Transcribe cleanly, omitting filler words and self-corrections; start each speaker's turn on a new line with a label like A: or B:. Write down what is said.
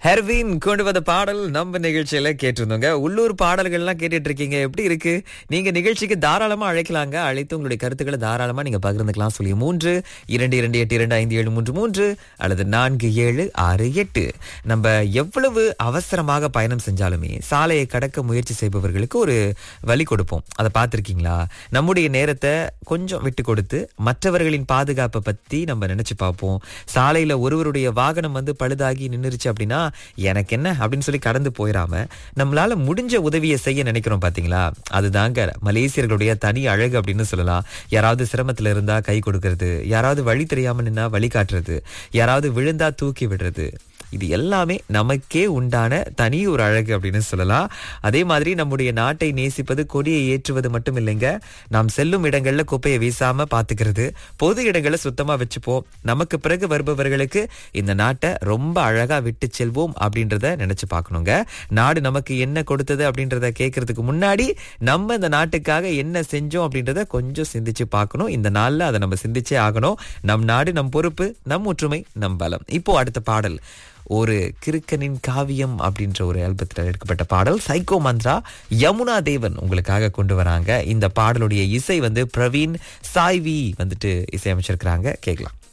A: Irwin கொண்டு வந்த பாடல் நம்ம நிகழ்ச்சியில கேட்டிருந்தோங்க. உள்ளூர் பாடல்கள்லாம் கேட்டுட்டு இருக்கீங்க. எப்படி இருக்கு? நீங்க நிகழ்ச்சிக்கு தாராளமா அழைக்கலாங்க. அழைத்து உங்களுடைய கருத்துக்களை தாராளமா நீங்க பகிர்ந்துக்கலாம். சொல்லி 3-2-2-8-2-5-7-3-3 அல்லது 4-7-6-8. நம்ம எவ்வளவு அவசரமாக பயணம் செஞ்சாலுமே சாலையை கடக்க முயற்சி செய்பவர்களுக்கு ஒரு வழி கொடுப்போம். அதை பார்த்திருக்கீங்களா? நம்முடைய நேரத்தை கொஞ்சம் விட்டு கொடுத்து மற்றவர்களின் பாதுகாப்பை பத்தி நம்ம நினைச்சு பார்ப்போம். சாலையில ஒருவருடைய வாகனம் பழுதாகி நின்னுருச்சு அப்படின்னா எனக்கு என்ன அப்படின்னு சொல்லி கடந்து போயிடாம நம்மளால முடிஞ்ச உதவியை செய்ய நினைக்கிறோம் பாத்தீங்களா? அதுதாங்க மலேசியர்களுடைய தனி அழகு அப்படின்னு சொல்லலாம். யாராவது சிரமத்துல இருந்தா கை கொடுக்கறது, யாராவது வழி தெரியாம நின்னா வழி காட்டுறது, யாராவது விழுந்தா தூக்கி விடுறது, இது எல்லாமே நமக்கே உண்டான தனி ஒரு அழகு அப்படின்னு சொல்லலாம். அதே மாதிரி நம்முடைய நாட்டை நேசிப்பது, கொடியை ஏற்றுவது மட்டும் இல்லைங்க. நாம் செல்லும் இடங்கள்ல குப்பையை வீசாம பாத்துக்கிறது, பொது இடங்களை சுத்தமா வச்சுப்போம். நமக்கு பிறகு வருபவர்களுக்கு இந்த நாட்டை ரொம்ப அழகா விட்டு செல்வோம் அப்படின்றத நினைச்சு பார்க்கணுங்க. நாடு நமக்கு என்ன கொடுத்தது அப்படின்றத கேட்கறதுக்கு முன்னாடி நம்ம இந்த நாட்டுக்காக என்ன செஞ்சோம் அப்படின்றத கொஞ்சம் சிந்திச்சு பார்க்கணும். இந்த நாள்ல அதை நம்ம சிந்திச்சே ஆகணும். நம் நாடு நம் பொறுப்பு, நம் ஒற்றுமை நம் பலம். இப்போ அடுத்த பாடல் ஒரு கிறுக்கனின் காவியம் அப்படின்ற ஒரு ஆல்பத்தில் எடுக்கப்பட்ட பாடல். சைக்கோ மந்த்ரா, யமுனா தேவன் உங்களுக்காக கொண்டு வராங்க. இந்த பாடலுடைய இசை பிரவீன் சாய்வி இசையமைச்சிருக்கிறாங்க. கேட்கலாம்.